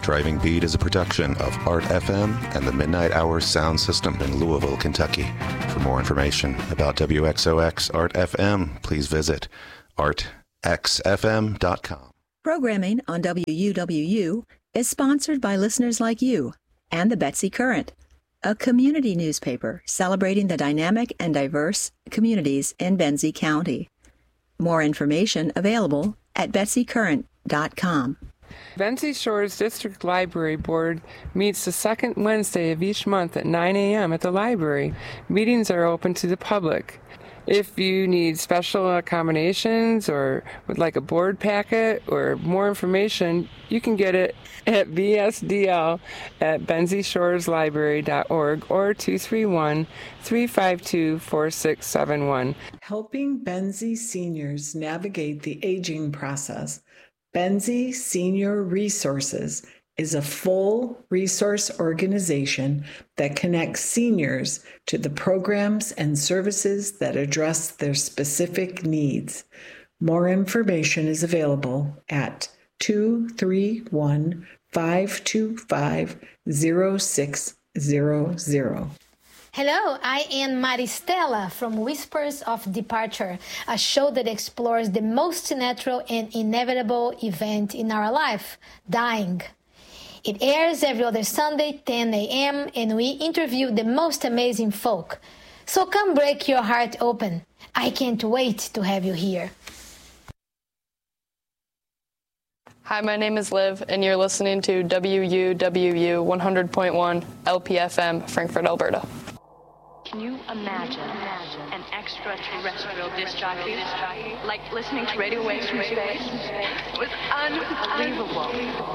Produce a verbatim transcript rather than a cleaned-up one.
Driving Beat is a production of Art F M and the Midnight Hour Sound System in Louisville, Kentucky. For more information about W X O X Art F M, please visit art x f m dot com. Programming on W U W U is sponsored by listeners like you and the Betsy Current, a community newspaper celebrating the dynamic and diverse communities in Benzie County. More information available at betsy current dot com. Benzie Shores District Library Board meets the second Wednesday of each month at nine a.m. at the library. Meetings are open to the public. If you need special accommodations or would like a board packet or more information, you can get it at b s d l at benzie shores library dot org or two three one, three five two, four six seven one. Helping Benzie seniors navigate the aging process, Benzie Senior Resources is a full resource organization that connects seniors to the programs and services that address their specific needs. More information is available at two three one, five two five, zero six zero zero. Hello, I am Maristela from Whispers of Departure, a show that explores the most natural and inevitable event in our life, dying. It airs every other Sunday, ten a.m., and we interview the most amazing folk. So come break your heart open. I can't wait to have you here. Hi, my name is Liv, and you're listening to W U W U one hundred point one L P F M, Frankfurt, Alberta. Can you imagine an extraterrestrial disc jockey, like listening to radio waves from space? It was unbelievable.